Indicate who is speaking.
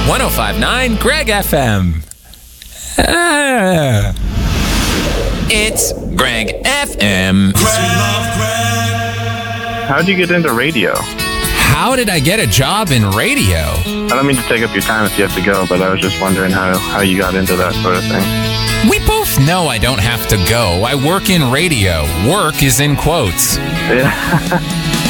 Speaker 1: 105.9 Greg FM. It's Greg FM.
Speaker 2: How did you get into radio?
Speaker 1: How did I get a job in radio?
Speaker 2: I don't mean to take up your time if you have to go, but I was just wondering how you got into that sort of thing.
Speaker 1: We both know I don't have to go. I work in radio. Work is in quotes.
Speaker 2: Yeah.